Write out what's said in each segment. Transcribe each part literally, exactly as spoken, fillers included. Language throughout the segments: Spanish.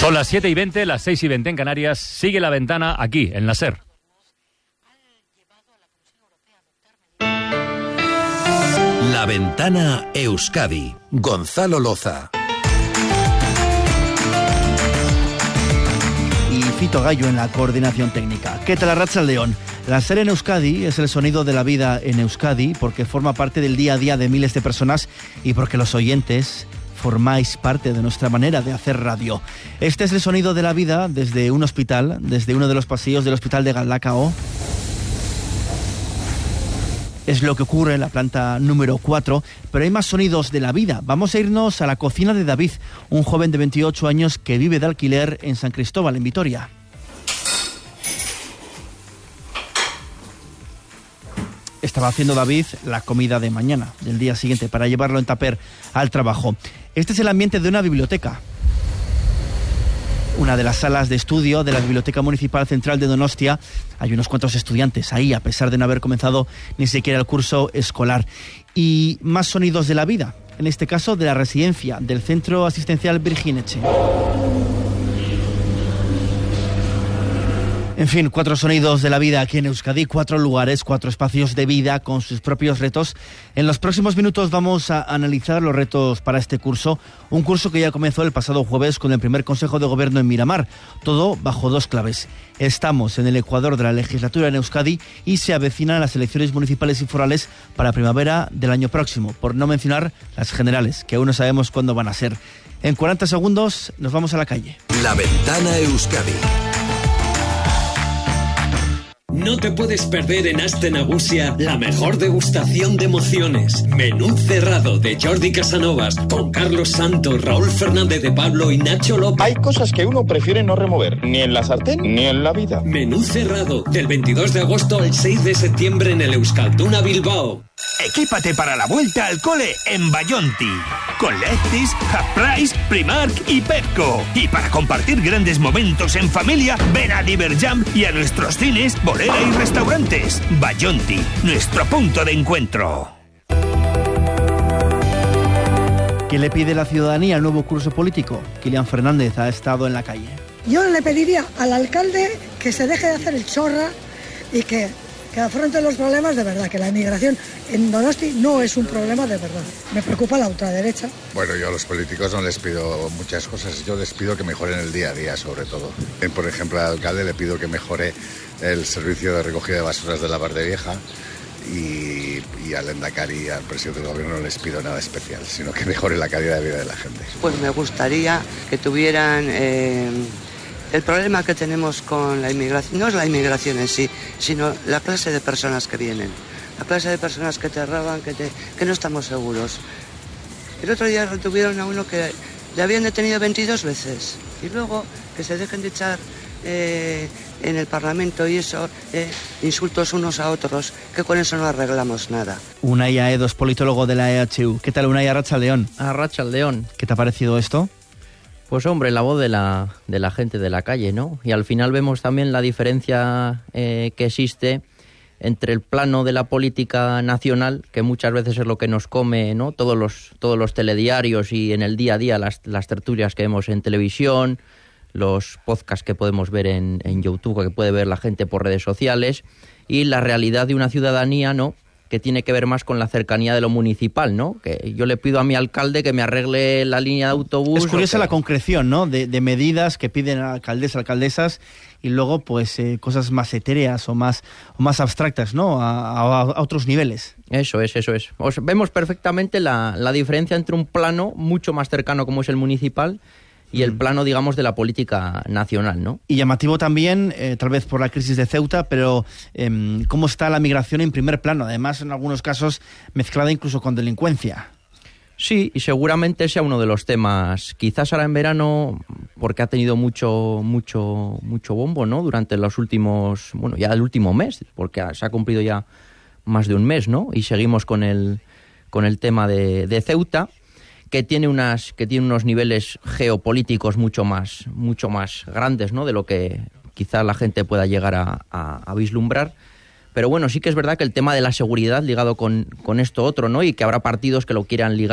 Son las siete y veinte, las seis y veinte en Canarias. Sigue La Ventana aquí, en la SER. La Ventana Euskadi. Gonzalo Loza. Y Fito Gallo en la coordinación técnica. ¿Qué tal, arratsaldeon? La SER en Euskadi es el sonido de la vida en Euskadi porque forma parte del día a día de miles de personas y porque los oyentes formáis parte de nuestra manera de hacer radio. Este es el sonido de la vida desde un hospital, desde uno de los pasillos del hospital de Galdakao. Es lo que ocurre en la planta número cuatro, pero hay más sonidos de la vida. Vamos a irnos a la cocina de David, un joven de veintiocho años que vive de alquiler en San Cristóbal, en Vitoria. Estaba haciendo David la comida de mañana, del día siguiente, para llevarlo en tupper al trabajo. Este es el ambiente de una biblioteca. Una de las salas de estudio de la Biblioteca Municipal Central de Donostia. Hay unos cuantos estudiantes ahí, a pesar de no haber comenzado ni siquiera el curso escolar. Y más sonidos de la vida, en este caso de la residencia del Centro Asistencial Virgineche. En fin, cuatro sonidos de la vida aquí en Euskadi, cuatro lugares, cuatro espacios de vida con sus propios retos. En los próximos minutos vamos a analizar los retos para este curso, un curso que ya comenzó el pasado jueves con el primer Consejo de Gobierno en Miramar, todo bajo dos claves. Estamos en el ecuador de la legislatura en Euskadi y se avecinan las elecciones municipales y forales para primavera del año próximo, por no mencionar las generales, que aún no sabemos cuándo van a ser. En cuarenta segundos nos vamos a la calle. La Ventana Euskadi. No te puedes perder en Aste Nagusia la mejor degustación de emociones. Menú cerrado de Jordi Casanovas con Carlos Santos, Raúl Fernández de Pablo y Nacho López. Hay cosas que uno prefiere no remover, ni en la sartén ni en la vida. Menú cerrado del veintidós de agosto al seis de septiembre en el Euskalduna Bilbao. Equípate para la vuelta al cole en Bayonti. Con Lectis, Half Price, Primark y Pepco. Y para compartir grandes momentos en familia, ven a Diverjam y a nuestros cines, bolera y restaurantes. Bayonti, nuestro punto de encuentro. ¿Qué le pide la ciudadanía al nuevo curso político? Kilian Fernández ha estado en la calle. Yo le pediría al alcalde que se deje de hacer el chorra y que... que afronten los problemas de verdad, que la inmigración en Donosti no es un problema de verdad. Me preocupa la ultraderecha. Bueno, yo a los políticos no les pido muchas cosas, yo les pido que mejoren el día a día, sobre todo. Por ejemplo, al alcalde le pido que mejore el servicio de recogida de basuras de la Valdevieja y, y al Endacari y al presidente del gobierno no les pido nada especial, sino que mejore la calidad de vida de la gente. Pues me gustaría que tuvieran... Eh... El problema que tenemos con la inmigración no es la inmigración en sí, sino la clase de personas que vienen, la clase de personas que te roban, que, te, que no estamos seguros. El otro día retuvieron a uno que le habían detenido veintidós veces y luego que se dejen de echar eh, en el Parlamento y eso, eh, insultos unos a otros, que con eso no arreglamos nada. Unai Aedos, politólogo de la E H U. ¿Qué tal, Unai? Arratsaldeon. Arratsaldeon. ¿Qué te ha parecido esto? Pues hombre, la voz de la, de la gente de la calle, ¿no? Y al final vemos también la diferencia eh, que existe entre el plano de la política nacional, que muchas veces es lo que nos come, ¿no? Todos los, todos los telediarios y en el día a día las, las tertulias que vemos en televisión, los podcasts que podemos ver en, en YouTube, que puede ver la gente por redes sociales, y la realidad de una ciudadanía, ¿no?, que tiene que ver más con la cercanía de lo municipal, ¿no? Que yo le pido a mi alcalde que me arregle la línea de autobús. Es curiosa que... la concreción, ¿no? De, de medidas que piden a alcaldes, alcaldesas, y luego, pues, eh, cosas más etéreas o más, o más abstractas, ¿no? A, a, a otros niveles. Eso es, eso es. Os vemos perfectamente la, la diferencia entre un plano mucho más cercano como es el municipal y el plano, digamos, de la política nacional, ¿no? Y llamativo también, eh, tal vez por la crisis de Ceuta, pero eh, cómo está la migración en primer plano, además en algunos casos mezclada incluso con delincuencia. Sí, y seguramente sea uno de los temas, quizás ahora en verano, porque ha tenido mucho mucho mucho bombo, ¿no? Durante los últimos, bueno, ya el último mes, porque se ha cumplido ya más de un mes, ¿no? Y seguimos con el con el tema de, de Ceuta, que tiene unas que tiene unos niveles geopolíticos mucho más mucho más grandes, ¿no?, de lo que quizá la gente pueda llegar a, a, a vislumbrar. Pero bueno, sí que es verdad que el tema de la seguridad ligado con, con esto otro, ¿no?, y que habrá partidos que lo quieran ligar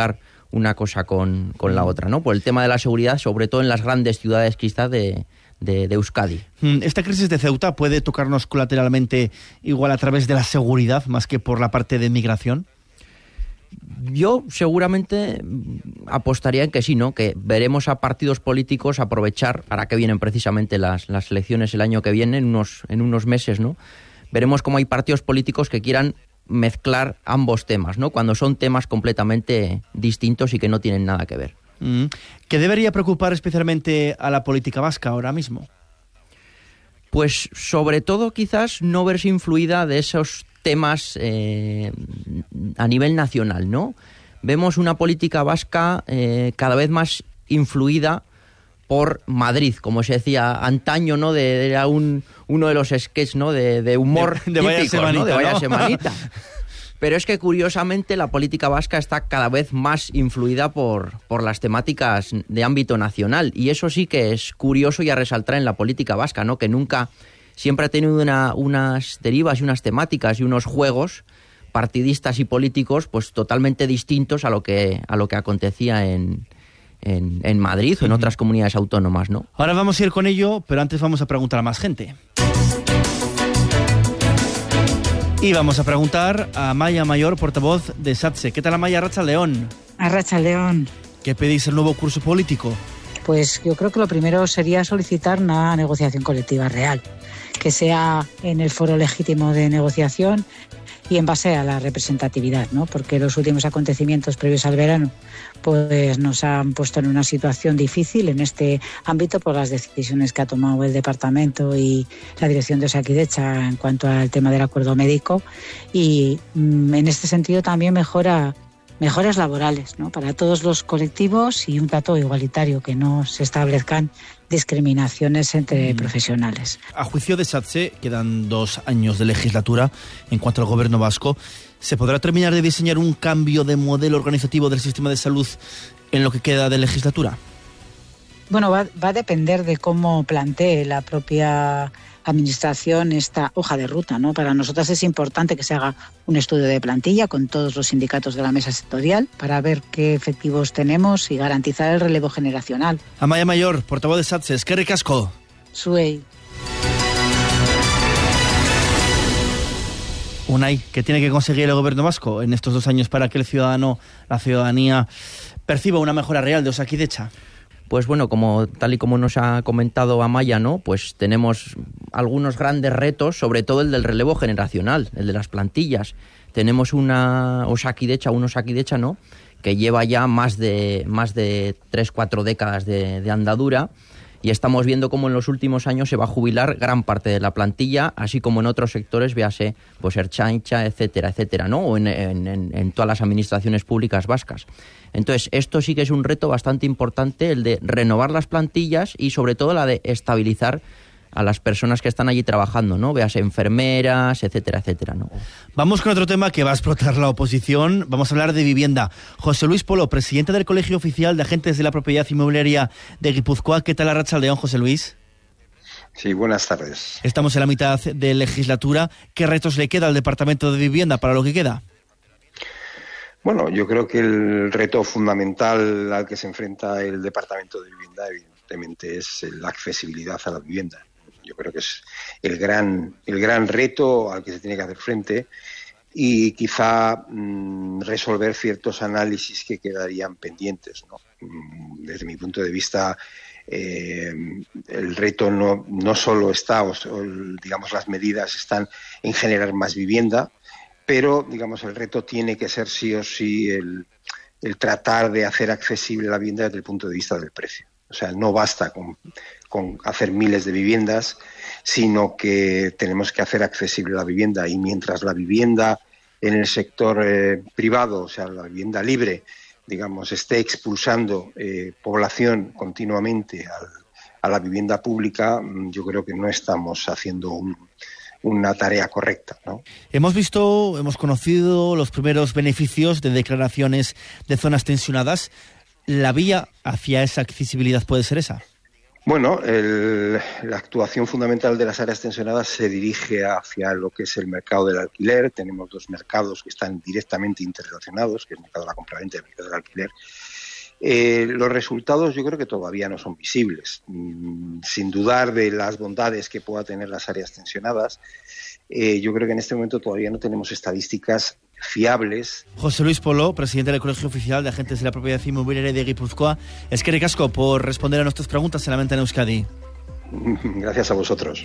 una cosa con, con la otra, ¿no? Por el tema de la seguridad, sobre todo en las grandes ciudades quizás de, de, de Euskadi. ¿Esta crisis de Ceuta puede tocarnos colateralmente igual a través de la seguridad más que por la parte de migración? Yo seguramente apostaría en que sí, ¿no? Que veremos a partidos políticos aprovechar, para que vienen precisamente las, las elecciones el año que viene, en unos, en unos meses, ¿no? Veremos cómo hay partidos políticos que quieran mezclar ambos temas, ¿no? Cuando son temas completamente distintos y que no tienen nada que ver. Mm. ¿Qué debería preocupar especialmente a la política vasca ahora mismo? Pues sobre todo quizás no verse influida de esos temas eh, a nivel nacional, ¿no? Vemos una política vasca eh, cada vez más influida por Madrid, como se decía antaño, ¿no? De, era un, uno de los sketches, ¿no? De, de humor de, de típicos, semanita, ¿no? De vaya ¿no? semanita. Pero es que curiosamente la política vasca está cada vez más influida por, por las temáticas de ámbito nacional, y eso sí que es curioso y a resaltar en la política vasca, ¿no? Que nunca, siempre ha tenido una, unas derivas y unas temáticas y unos juegos partidistas y políticos pues totalmente distintos a lo que, a lo que acontecía en, en, en Madrid o en otras comunidades autónomas, ¿no? Ahora vamos a ir con ello, pero antes vamos a preguntar a más gente. Y vamos a preguntar a Amaia Mayor, portavoz de SATSE. ¿Qué tal, Amaia? Arratsaldeon. Arratsaldeon. ¿Qué pedís el nuevo curso político? Pues yo creo que lo primero sería solicitar una negociación colectiva real, que sea en el foro legítimo de negociación y en base a la representatividad, ¿no? Porque los últimos acontecimientos previos al verano pues nos han puesto en una situación difícil en este ámbito por las decisiones que ha tomado el departamento y la dirección de Osakidetza en cuanto al tema del acuerdo médico, y mmm, en este sentido también mejora mejoras laborales, ¿no? Para todos los colectivos y un trato igualitario, que no se establezcan discriminaciones entre mm. profesionales. A juicio de SATSE, quedan dos años de legislatura en cuanto al gobierno vasco. ¿Se podrá terminar de diseñar un cambio de modelo organizativo del sistema de salud en lo que queda de legislatura? Bueno, va, va a depender de cómo plantee la propia administración esta hoja de ruta, ¿no? Para nosotras es importante que se haga un estudio de plantilla con todos los sindicatos de la mesa sectorial para ver qué efectivos tenemos y garantizar el relevo generacional. Amaia Mayor, portavoz de SATSE, eskerrik asko. Zuei. Unai, ¿qué tiene que conseguir el gobierno vasco en estos dos años para que el ciudadano, la ciudadanía, perciba una mejora real de Osakidetza? Pues bueno, como tal y como nos ha comentado Amaia, ¿no? Pues tenemos algunos grandes retos, sobre todo el del relevo generacional, el de las plantillas. Tenemos una Osakidetza, un Osakidetza, ¿no? Que lleva ya más de más de tres, cuatro décadas de, de andadura, y estamos viendo cómo en los últimos años se va a jubilar gran parte de la plantilla, así como en otros sectores, véase, pues Ertzaintza, etcétera, etcétera, ¿no? O en, en, en todas las administraciones públicas vascas. Entonces, esto sí que es un reto bastante importante, el de renovar las plantillas y sobre todo la de estabilizar a las personas que están allí trabajando, ¿no? Véase enfermeras, etcétera, etcétera, ¿no? Vamos con otro tema que va a explotar la oposición. Vamos a hablar de vivienda. José Luis Polo, presidente del Colegio Oficial de Agentes de la Propiedad Inmobiliaria de Guipúzcoa. ¿Qué tal, arratsaldeon, José Luis? Sí, buenas tardes. Estamos en la mitad de legislatura. ¿Qué retos le queda al Departamento de Vivienda para lo que queda? Bueno, yo creo que el reto fundamental al que se enfrenta el Departamento de Vivienda, evidentemente, es la accesibilidad a la vivienda. Yo creo que es el gran, el gran reto al que se tiene que hacer frente, y quizá mmm, resolver ciertos análisis que quedarían pendientes, ¿no? Desde mi punto de vista, eh, el reto no, no solo está, o, o, digamos, las medidas están en generar más vivienda, pero, digamos, el reto tiene que ser sí o sí el, el tratar de hacer accesible la vivienda desde el punto de vista del precio. O sea, no basta con, con hacer miles de viviendas, sino que tenemos que hacer accesible la vivienda, y mientras la vivienda en el sector eh, privado, o sea, la vivienda libre, digamos, esté expulsando eh, población continuamente al, a la vivienda pública, yo creo que no estamos haciendo un, una tarea correcta, ¿no? Hemos visto, hemos conocido los primeros beneficios de declaraciones de zonas tensionadas. ¿La vía hacia esa accesibilidad puede ser esa? Bueno, el, la actuación fundamental de las áreas tensionadas se dirige hacia lo que es el mercado del alquiler. Tenemos dos mercados que están directamente interrelacionados, que es el mercado de la compraventa y el mercado del alquiler. Eh, los resultados yo creo que todavía no son visibles. Mm, sin dudar de las bondades que pueda tener las áreas tensionadas, eh, yo creo que en este momento todavía no tenemos estadísticas fiables. José Luis Polo, presidente del Colegio Oficial de Agentes de la Propiedad Inmobiliaria de Guipúzcoa. Eskerrik asko por responder a nuestras preguntas en La Ventana Euskadi. Gracias a vosotros.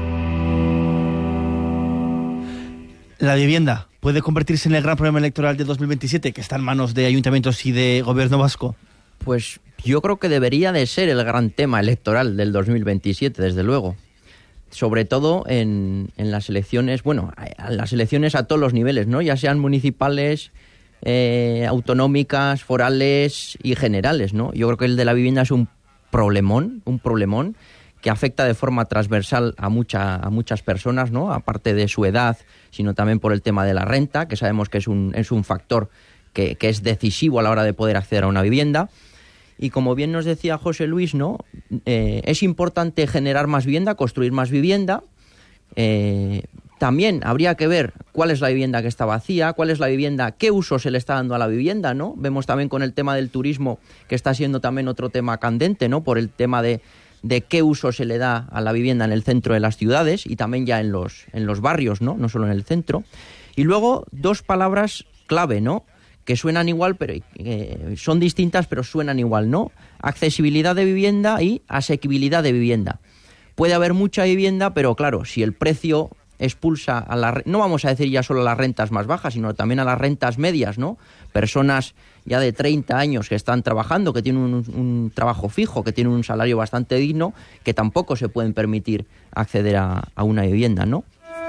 La vivienda puede convertirse en el gran problema electoral de dos mil veintisiete, que está en manos de ayuntamientos y de gobierno vasco. Pues yo creo que debería de ser el gran tema electoral del dos mil veintisiete, desde luego. Sobre todo en, en las elecciones, bueno, a las elecciones a todos los niveles, ¿no? Ya sean municipales, eh, autonómicas, forales y generales, ¿no? Yo creo que el de la vivienda es un problemón, un problemón que afecta de forma transversal a, mucha, a muchas personas, ¿no? Aparte de su edad, sino también por el tema de la renta, que sabemos que es un, es un factor que, que es decisivo a la hora de poder acceder a una vivienda. Y como bien nos decía José Luis, ¿no? Eh, es importante generar más vivienda, construir más vivienda. Eh, también habría que ver cuál es la vivienda que está vacía, cuál es la vivienda, qué uso se le está dando a la vivienda, ¿no? Vemos también con el tema del turismo, que está siendo también otro tema candente, ¿no? Por el tema de, de qué uso se le da a la vivienda en el centro de las ciudades y también ya en los, en los barrios, ¿no? No solo en el centro. Y luego dos palabras clave, ¿no? Que suenan igual, pero eh, son distintas, pero suenan igual, ¿no? Accesibilidad de vivienda y asequibilidad de vivienda. Puede haber mucha vivienda, pero claro, si el precio expulsa a la... No vamos a decir ya solo a las rentas más bajas, sino también a las rentas medias, ¿no? Personas ya de treinta años que están trabajando, que tienen un, un trabajo fijo, que tienen un salario bastante digno, que tampoco se pueden permitir acceder a, a una vivienda, ¿no?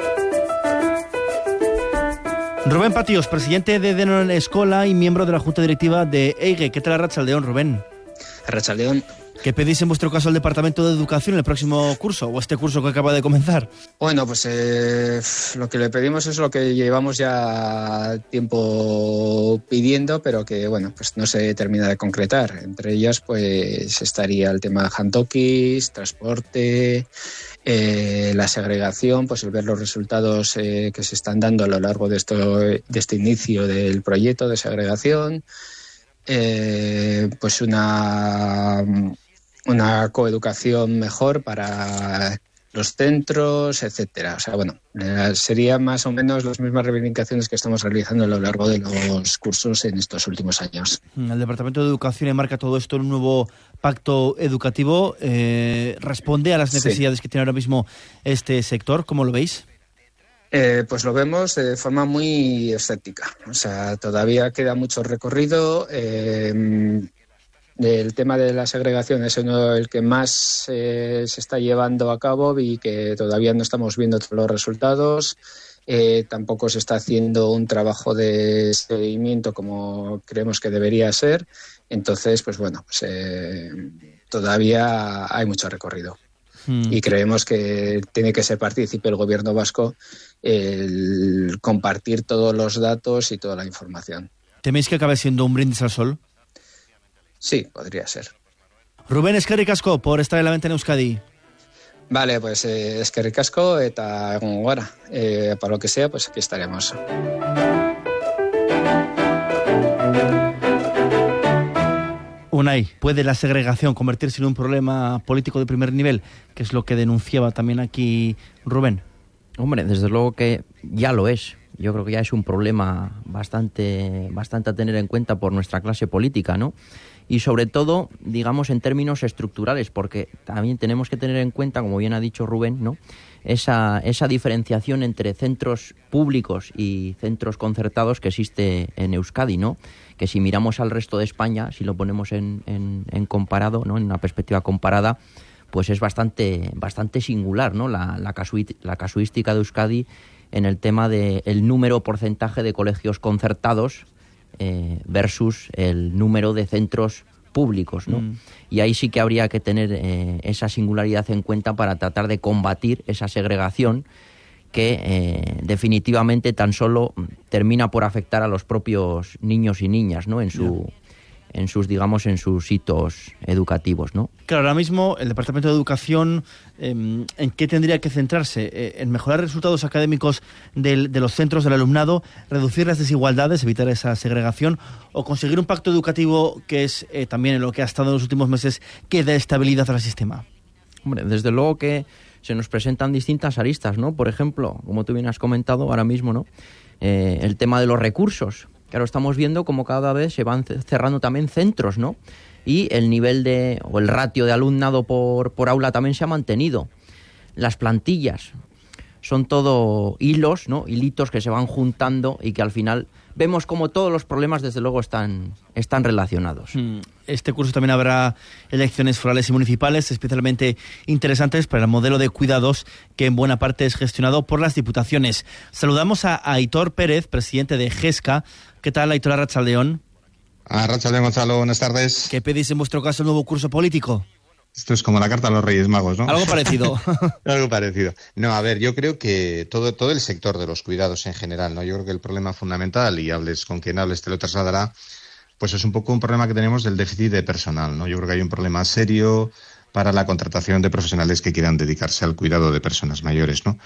Rubén Patios, presidente de Denon Escola y miembro de la Junta Directiva de EIGE. ¿Qué tal, Arratsaldeón, Rubén? Arratsaldeón. ¿Qué pedís en vuestro caso al Departamento de Educación en el próximo curso o este curso que acaba de comenzar? Bueno, pues eh, lo que le pedimos es lo que llevamos ya tiempo pidiendo, pero que bueno, pues no se termina de concretar. Entre ellas, pues estaría el tema de handokis, transporte, eh, la segregación, pues el ver los resultados eh, que se están dando a lo largo de esto, de este inicio del proyecto de segregación. Eh, pues una, una coeducación mejor para los centros, etcétera. O sea, bueno, serían más o menos las mismas reivindicaciones que estamos realizando a lo largo de los cursos en estos últimos años. El Departamento de Educación enmarca todo esto en un nuevo pacto educativo. Eh, ¿Responde a las necesidades sí. que tiene ahora mismo este sector? ¿Cómo lo veis? Eh, pues lo vemos de forma muy escéptica. O sea, todavía queda mucho recorrido. Eh, el tema de la segregación es uno el que más eh, se está llevando a cabo y que todavía no estamos viendo todos los resultados. Eh, tampoco se está haciendo un trabajo de seguimiento como creemos que debería ser. Entonces, pues bueno, pues, eh, todavía hay mucho recorrido. Y creemos que tiene que ser partícipe el gobierno vasco el compartir todos los datos y toda la información. ¿Teméis que acabe siendo un brindis al sol? Sí, podría ser. Rubén, eskerrik asko por estar en La Ventana Euskadi. Vale, pues eh, eskerrik asko eta egon gara. Eh, para lo que sea, pues aquí estaremos. Unai, ¿puede la segregación convertirse en un problema político de primer nivel? Que es lo que denunciaba también aquí Rubén. Hombre, desde luego que ya lo es. Yo creo que ya es un problema bastante, bastante a tener en cuenta por nuestra clase política, ¿no? Y sobre todo, digamos, en términos estructurales, porque también tenemos que tener en cuenta, como bien ha dicho Rubén, ¿no? Esa, esa diferenciación entre centros públicos y centros concertados que existe en Euskadi, ¿no? Que si miramos al resto de España, si lo ponemos en, en, en comparado, ¿no? En una perspectiva comparada, pues es bastante, bastante singular, ¿no? La, la, casuí- la casuística de Euskadi en el tema del número porcentaje de colegios concertados eh, versus el número de centros públicos, ¿no? Mm. Y ahí sí que habría que tener eh, esa singularidad en cuenta para tratar de combatir esa segregación que eh, definitivamente tan solo termina por afectar a los propios niños y niñas, ¿no? En su, en sus, digamos, en sus hitos educativos, ¿no? Claro, ahora mismo el Departamento de Educación, eh, ¿en qué tendría que centrarse? Eh, ¿En mejorar resultados académicos del, de los centros del alumnado, reducir las desigualdades, evitar esa segregación, o conseguir un pacto educativo que es eh, también en lo que ha estado en los últimos meses, que dé estabilidad al sistema? Hombre, desde luego que se nos presentan distintas aristas, ¿no? Por ejemplo, como tú bien has comentado ahora mismo, ¿no? Eh, el tema de los recursos. Claro, estamos viendo como cada vez se van cerrando también centros, ¿no? Y el nivel de, o el ratio de alumnado por, por aula también se ha mantenido. Las plantillas son todo hilos, ¿no? Hilitos que se van juntando y que al final vemos como todos los problemas, desde luego, están, están relacionados. Este curso también habrá elecciones forales y municipales, especialmente interesantes para el modelo de cuidados que en buena parte es gestionado por las diputaciones. Saludamos a Aitor Pérez, presidente de GESCA. ¿Qué tal, Aitor? Arratsaldeón. Arratsaldeón, Gonzalo. Buenas tardes. ¿Qué pedís en vuestro caso el nuevo curso político? Esto es como la carta a los Reyes Magos, ¿no? Algo parecido. Algo parecido. No, a ver, yo creo que todo, todo el sector de los cuidados en general, ¿no? Yo creo que el problema fundamental, y hables con quien hables te lo trasladará, pues es un poco un problema que tenemos del déficit de personal, ¿no? Yo creo que hay un problema serio para la contratación de profesionales que quieran dedicarse al cuidado de personas mayores, ¿no?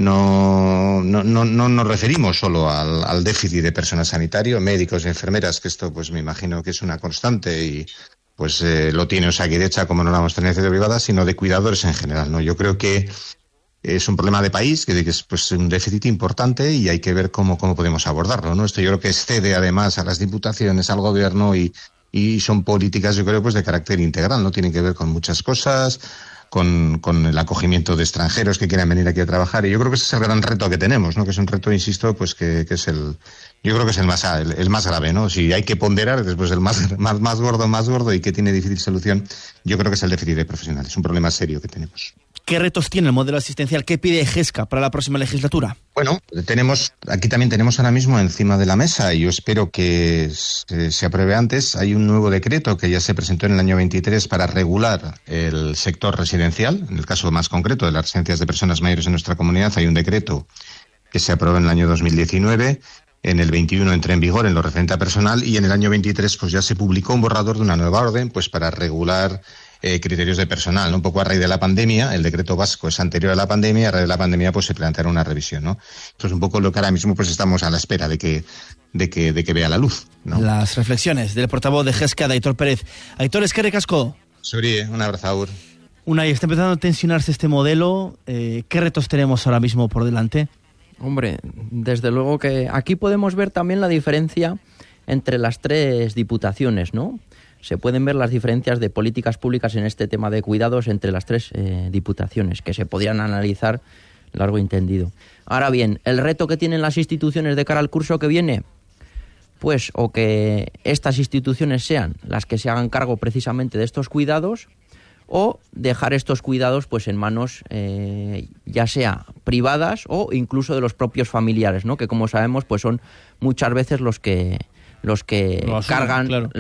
No, no, no, no nos referimos solo al, al déficit de personal sanitario, médicos y enfermeras, que esto pues me imagino que es una constante y pues eh, lo tiene Osakidetza, como no la vamos a tener en privada, sino de cuidadores en general, ¿no? Yo creo que es un problema de país, que es pues un déficit importante y hay que ver cómo, cómo podemos abordarlo, ¿no? Esto yo creo que excede además a las diputaciones, al gobierno y, y son políticas, yo creo, pues de carácter integral, ¿no? Tienen que ver con muchas cosas, con, con el acogimiento de extranjeros que quieran venir aquí a trabajar, y yo creo que ese es el gran reto que tenemos, ¿no? Que es un reto, insisto, pues que, que es el, yo creo que es el más, el, el más grave, ¿no? Si hay que ponderar, después el más, más, más gordo, más gordo y que tiene difícil solución, yo creo que es el déficit de profesionales, es un problema serio que tenemos. ¿Qué retos tiene el modelo asistencial? ¿Qué pide GESCA para la próxima legislatura? Bueno, tenemos, aquí también tenemos ahora mismo encima de la mesa, y yo espero que se, se apruebe antes, hay un nuevo decreto que ya se presentó en el año veintitrés para regular el sector residencial. En el caso más concreto de las residencias de personas mayores en nuestra comunidad, hay un decreto que se aprobó en el año dos mil diecinueve, en el veintiuno entró en vigor en lo referente a personal, y en el año veintitrés pues ya se publicó un borrador de una nueva orden pues para regular Eh, criterios de personal, ¿no? Un poco a raíz de la pandemia, el decreto vasco es anterior a la pandemia, y a raíz de la pandemia pues se planteará una revisión, ¿no? Esto es un poco lo que ahora mismo pues estamos a la espera de que, de que, de que vea la luz, ¿no? Las reflexiones del portavoz de GESCA, de Aitor Pérez. Aitor, eskerrik asko. Suri, un abrazo, Aur. Una, y está empezando a tensionarse este modelo. Eh, ¿Qué retos tenemos ahora mismo por delante? Hombre, desde luego que aquí podemos ver también la diferencia entre las tres diputaciones, ¿no? Se pueden ver las diferencias de políticas públicas en este tema de cuidados entre las tres eh, diputaciones, que se podrían analizar largo y entendido. Ahora bien, el reto que tienen las instituciones de cara al curso que viene, pues o que estas instituciones sean las que se hagan cargo precisamente de estos cuidados, o dejar estos cuidados pues en manos eh, ya sea privadas o incluso de los propios familiares, ¿no? Que como sabemos pues son muchas veces los que los que Lo asumen, cargan claro.